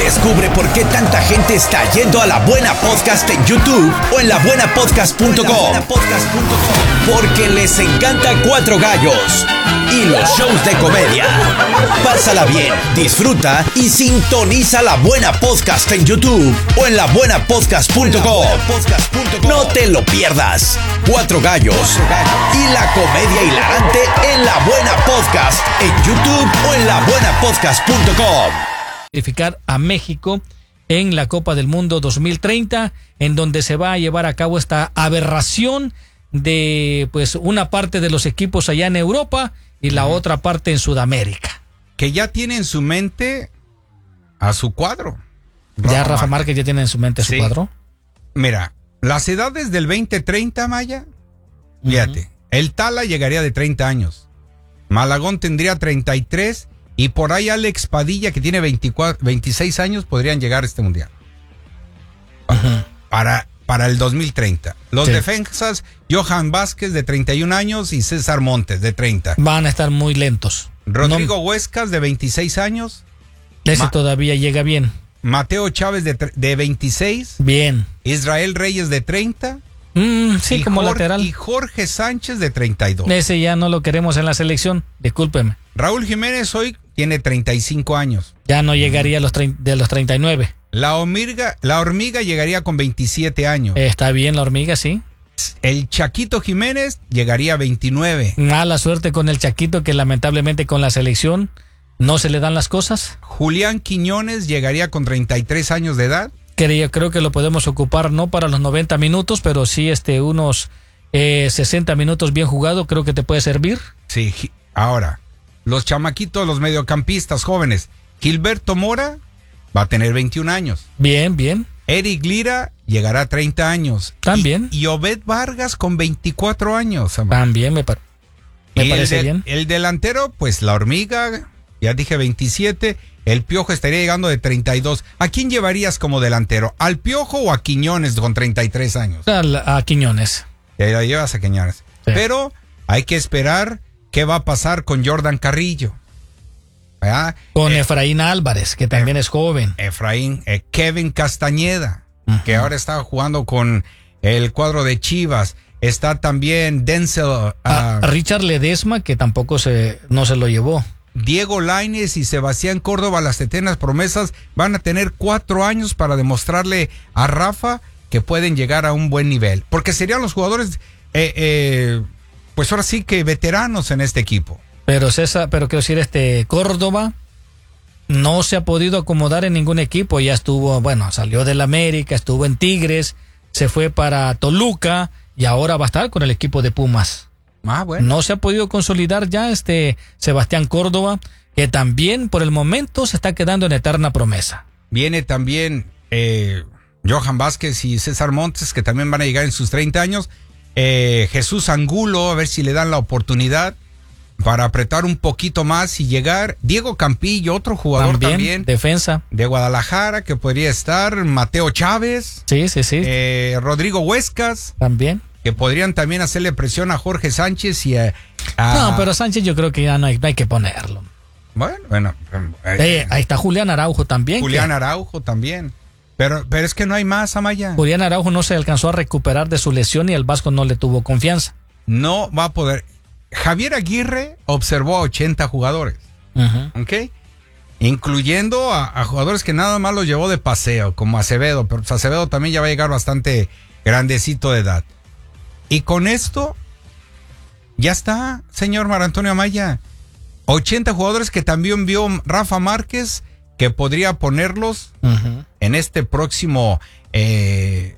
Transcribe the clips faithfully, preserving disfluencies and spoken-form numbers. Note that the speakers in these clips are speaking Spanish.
Descubre por qué tanta gente está yendo a La Buena Podcast en YouTube o en la buena podcast punto com. Porque les encanta Cuatro Gallos y los shows de comedia. Pásala bien, disfruta y sintoniza La Buena Podcast en YouTube o en la buena podcast punto com. No te lo pierdas. Cuatro Gallos y la comedia hilarante en La Buena Podcast en YouTube o en la buena podcast punto com. Verificar a México en la Copa del Mundo dos mil treinta, en donde se va a llevar a cabo esta aberración de pues una parte de los equipos allá en Europa y la uh-huh. otra parte en Sudamérica. Que ya tiene en su mente a su cuadro. Rafa ya Rafa Márquez ya tiene en su mente sí. su cuadro. Mira, las edades del veinte treinta, Maya, fíjate, uh-huh. el Tala llegaría de treinta años, Malagón tendría treinta y tres y por ahí Alex Padilla, que tiene veinticuatro, veintiséis años, podrían llegar a este mundial. Uh-huh. Para, para el dos mil treinta. Los sí. defensas, Johan Vázquez de treinta y un años y César Montes de treinta. Van a estar muy lentos. Rodrigo no... Huescas de veintiséis años. Ese Ma... todavía llega bien. Mateo Chávez de, de veintiséis. Bien. Israel Reyes de treinta. Mm, sí, como Jorge, lateral. Y Jorge Sánchez de treinta y dos. Ese ya no lo queremos en la selección, discúlpeme. Raúl Jiménez hoy tiene treinta y cinco años. Ya no llegaría a los tre- de los treinta y nueve. La hormiga, la hormiga llegaría con veintisiete años. Eh, está bien la hormiga, sí. El Chaquito Jiménez llegaría a veintinueve. Mala suerte con el Chaquito, que lamentablemente con la selección no se le dan las cosas. Julián Quiñones llegaría con treinta y tres años de edad. Creo, creo que lo podemos ocupar no para los noventa minutos, pero sí este unos eh, sesenta minutos bien jugado, creo que te puede servir. Sí, ahora, los chamaquitos, los mediocampistas jóvenes. Gilberto Mora va a tener veintiún años. Bien, bien. Eric Lira llegará a treinta años. También. Y, y Obed Vargas con veinticuatro años. Amor. También me, par- me y parece el de, bien. El delantero, pues la hormiga, ya dije veintisiete. El Piojo estaría llegando de treinta y dos. ¿A quién llevarías como delantero? ¿Al Piojo o a Quiñones con treinta y tres años? A, a Quiñones. Ya la llevas a Quiñones. Sí. Pero hay que esperar qué va a pasar con Jordan Carrillo. ¿Verdad? Con eh, Efraín Álvarez, que también eh, es joven. Efraín, eh, Kevin Castañeda, uh-huh. que ahora está jugando con el cuadro de Chivas. Está también Denzel. Uh, a Richard Ledesma, que tampoco se no se lo llevó. Diego Lainez y Sebastián Córdoba, las eternas promesas, van a tener cuatro años para demostrarle a Rafa que pueden llegar a un buen nivel. Porque serían los jugadores, eh, eh, pues ahora sí que veteranos en este equipo. Pero César, pero quiero decir, este Córdoba no se ha podido acomodar en ningún equipo. Ya estuvo, bueno, salió del América, estuvo en Tigres, se fue para Toluca y ahora va a estar con el equipo de Pumas. Ah, bueno. No se ha podido consolidar ya este Sebastián Córdoba, que también por el momento se está quedando en eterna promesa. Viene también eh, Johan Vázquez y César Montes, que también van a llegar en sus treinta años. Eh, Jesús Angulo, a ver si le dan la oportunidad para apretar un poquito más y llegar. Diego Campillo, otro jugador también, también defensa de Guadalajara, que podría estar. Mateo Chávez. Sí, sí, sí. Eh, Rodrigo Huescas. También. Que podrían también hacerle presión a Jorge Sánchez y a... a... No, pero Sánchez yo creo que ya no hay, no hay que ponerlo. Bueno, bueno. Eh, eh, ahí está Julián Araujo también. Julián que... Araujo también. Pero, pero es que no hay más, Amaya. Julián Araujo no se alcanzó a recuperar de su lesión y el Vasco no le tuvo confianza. No va a poder. Javier Aguirre observó a ochenta jugadores. Uh-huh. ¿Ok? Incluyendo a, a jugadores que nada más los llevó de paseo, como Acevedo. Pero Acevedo también ya va a llegar bastante grandecito de edad. Y con esto, ya está, señor Mar Antonio Amaya. ochenta jugadores que también vio Rafa Márquez, que podría ponerlos uh-huh. en este próximo, eh,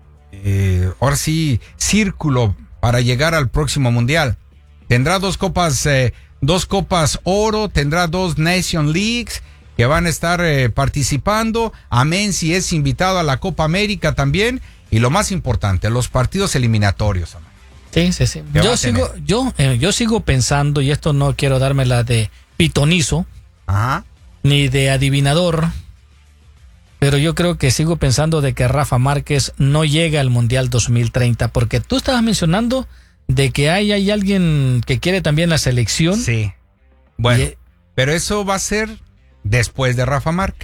eh, ahora sí, círculo para llegar al próximo mundial. Tendrá dos copas, eh, dos copas oro, tendrá dos Nation Leagues que van a estar eh, participando. Amén si es invitado a la Copa América también. Y lo más importante, los partidos eliminatorios. Sí, sí, sí. Yo sigo, yo, eh, yo sigo pensando, y esto no quiero darme la de pitonizo, Ajá. ni de adivinador, pero yo creo que sigo pensando de que Rafa Márquez no llega al Mundial dos mil treinta, porque tú estabas mencionando de que hay, hay alguien que quiere también la selección. Sí. Bueno, y, pero eso va a ser después de Rafa Márquez.